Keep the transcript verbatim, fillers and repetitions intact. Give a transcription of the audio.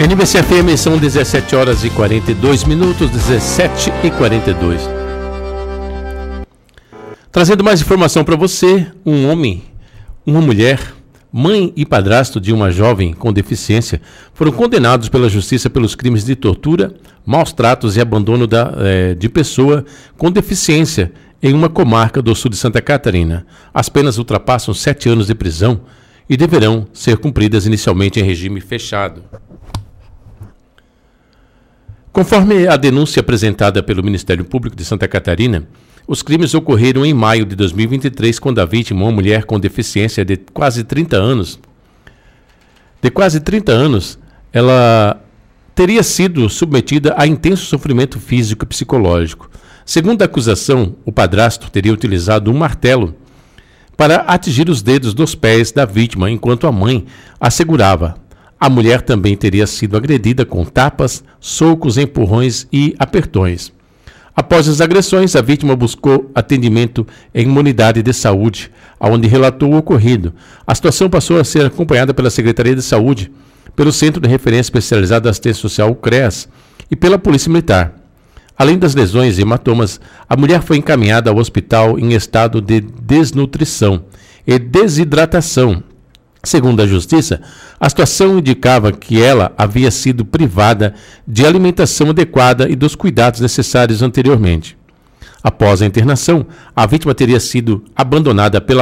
N B C F M, são dezessete horas e quarenta e dois minutos, dezessete e quarenta e dois. Trazendo mais informação para você, um homem, uma mulher, mãe e padrasto de uma jovem com deficiência foram condenados pela justiça pelos crimes de tortura, maus tratos e abandono da, eh, de pessoa com deficiência em uma comarca do sul de Santa Catarina. As penas ultrapassam sete anos de prisão e deverão ser cumpridas inicialmente em regime fechado. Conforme a denúncia apresentada pelo Ministério Público de Santa Catarina, os crimes ocorreram em maio de dois mil e vinte e três, quando a vítima, uma mulher com deficiência de quase trinta anos, de quase trinta anos, ela teria sido submetida a intenso sofrimento físico e psicológico. Segundo a acusação, o padrasto teria utilizado um martelo para atingir os dedos dos pés da vítima, enquanto a mãe a segurava. A mulher também teria sido agredida com tapas, socos, empurrões e apertões. Após as agressões, a vítima buscou atendimento em uma unidade de saúde, onde relatou o ocorrido. A situação passou a ser acompanhada pela Secretaria de Saúde, pelo Centro de Referência Especializado da Assistência Social, o CREAS, e pela Polícia Militar. Além das lesões e hematomas, a mulher foi encaminhada ao hospital em estado de desnutrição e desidratação. Segundo a Justiça, a situação indicava que ela havia sido privada de alimentação adequada e dos cuidados necessários anteriormente. Após a internação, a vítima teria sido abandonada pela